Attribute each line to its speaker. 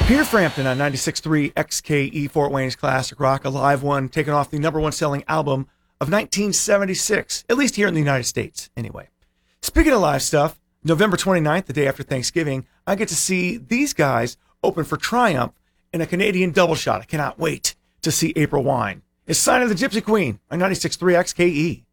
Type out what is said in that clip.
Speaker 1: Peter Frampton on 96.3 XKE Fort Wayne's Classic Rock, a live one taken off the number one selling album of 1976, at least here in the United States, anyway. Speaking of live stuff, November 29th, the day after Thanksgiving, I get to see these guys open for Triumph in a Canadian double shot. I cannot wait to see April Wine. It's Sign of the Gypsy Queen on 96.3 XKE.